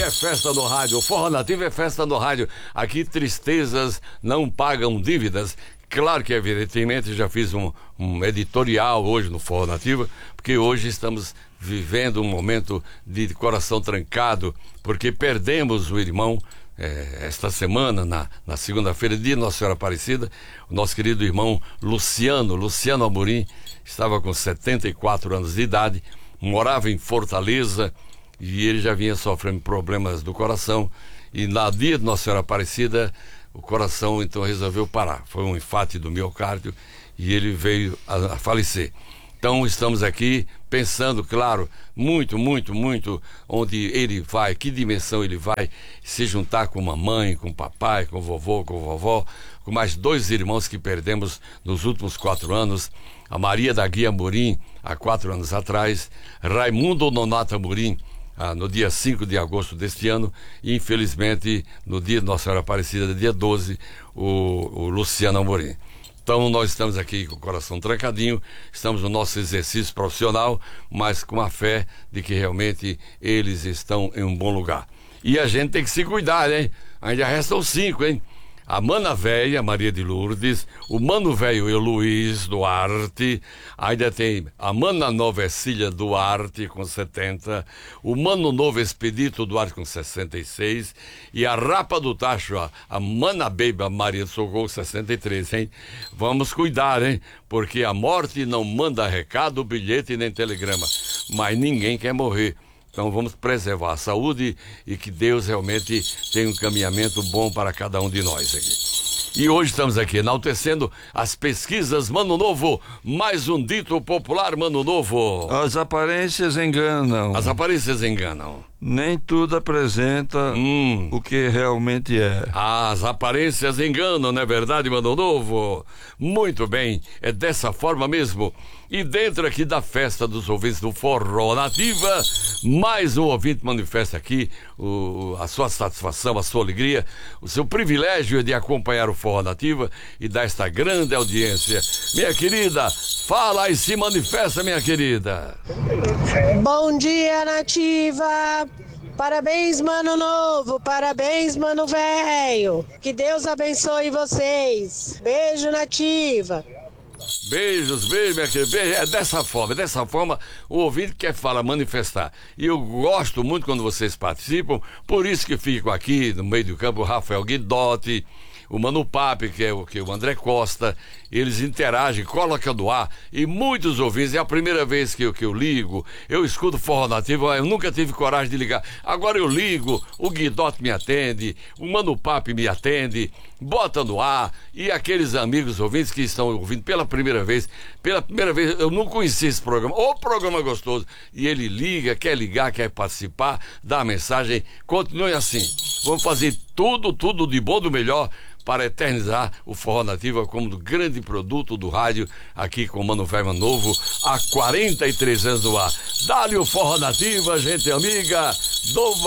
é festa no rádio, o Forró Nativo é festa no rádio. Aqui tristezas não pagam dívidas. Claro que, evidentemente, já fiz um editorial hoje no Forró Nativo, porque hoje estamos vivendo um momento de coração trancado, porque perdemos o irmão esta semana, na segunda-feira, dia de Nossa Senhora Aparecida, o nosso querido irmão Luciano Amorim, estava com 74 anos de idade, morava em Fortaleza, e ele já vinha sofrendo problemas do coração, e na dia de Nossa Senhora Aparecida, o coração então resolveu parar. Foi um infarte do miocárdio e ele veio a falecer. Então estamos aqui pensando, claro, muito onde ele vai, que dimensão ele vai se juntar com mamãe, com papai, com vovô, com vovó, com mais 2 irmãos que perdemos nos últimos 4 anos, a Maria da Guia Amorim, há 4 anos atrás, Raimundo Nonato Amorim, no dia 5 de agosto deste ano, e infelizmente no dia de Nossa Senhora Aparecida, dia 12, o Luciano Amorim. Então nós estamos aqui com o coração trancadinho, estamos no nosso exercício profissional, mas com a fé de que realmente eles estão em um bom lugar. E a gente tem que se cuidar, hein? Ainda restam 5, hein? A Mana Véia, Maria de Lourdes, o Mano Velho Luiz Duarte, ainda tem a Mana Nova Ercília Duarte com 70, o Mano Novo Expedito Duarte com 66 e a Rapa do Tacho, a Mana Beiba Maria de Socorro 63, hein? Vamos cuidar, hein? Porque a morte não manda recado, bilhete nem telegrama, mas ninguém quer morrer. Então vamos preservar a saúde e que Deus realmente tenha um caminhamento bom para cada um de nós aqui. E hoje estamos aqui enaltecendo as pesquisas Mano Novo, mais um dito popular Mano Novo. As aparências enganam. As aparências enganam. Nem tudo apresenta o que realmente é. As aparências enganam, não é verdade, Mano Novo? Muito bem, é dessa forma mesmo. E dentro aqui da festa dos ouvintes do Forró Nativa, mais um ouvinte manifesta aqui a sua satisfação, a sua alegria, o seu privilégio de acompanhar o Forró Nativa e dar esta grande audiência. Minha querida, fala e se manifesta, minha querida. Bom dia, Nativa! Parabéns, Mano Novo! Parabéns, Mano Velho! Que Deus abençoe vocês! Beijo, Nativa! Beijos, minha querida. É dessa forma o ouvinte quer falar, manifestar. E eu gosto muito quando vocês participam, por isso que fico aqui no meio do campo, o Rafael Guidotti, o Mano Papi, que é o André Costa, eles interagem, colocam no ar, e muitos ouvintes, é a primeira vez que eu ligo, eu escuto Forró Nativo, eu nunca tive coragem de ligar, agora eu ligo, o Guidotti me atende, o Mano Papi me atende, bota no ar, e aqueles amigos ouvintes que estão ouvindo pela primeira vez, eu não conhecia esse programa, o programa gostoso, e ele liga, quer participar, dá a mensagem, continue assim, vamos fazer tudo de bom, do melhor, para eternizar o Forró Nativa como grande produto do rádio, aqui com o Mano Velho Novo, há 43 anos no ar. Dá-lhe o Forró Nativa, gente amiga, do